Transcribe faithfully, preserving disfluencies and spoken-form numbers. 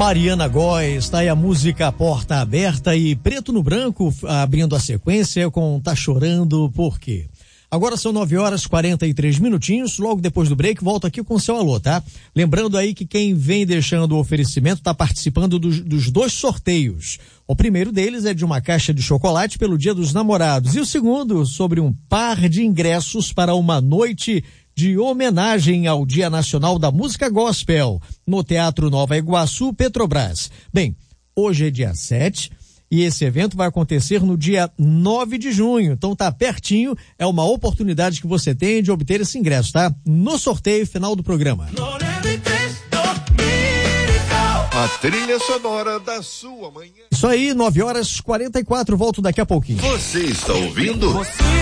Mariana Góes, tá aí a música Porta Aberta e Preto no Branco abrindo a sequência com Tá Chorando Por Quê? Agora são nove horas e quarenta e três minutinhos, logo depois do break, volto aqui com o seu alô, tá? Lembrando aí que quem vem deixando o oferecimento tá participando dos, dos dois sorteios. O primeiro deles é de uma caixa de chocolate pelo Dia dos Namorados e o segundo sobre um par de ingressos para uma noite de homenagem ao Dia Nacional da Música Gospel, no Teatro Nova Iguaçu, Petrobras. Bem, hoje é dia sete e esse evento vai acontecer no dia nove de junho, então tá pertinho, é uma oportunidade que você tem de obter esse ingresso, tá? No sorteio final do programa. A trilha sonora da sua manhã. Isso aí, nove horas e quarenta e quatro, volto daqui a pouquinho. Você está ouvindo? Você